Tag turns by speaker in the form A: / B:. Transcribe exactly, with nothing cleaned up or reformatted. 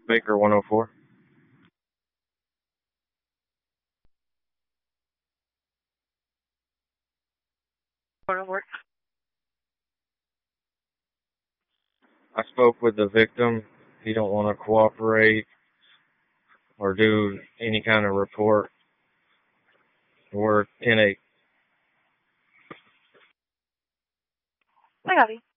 A: Baker one oh four.
B: Work.
A: I spoke with the victim. He don't want to cooperate or do any kind of report. We're ten eight.
B: I got you.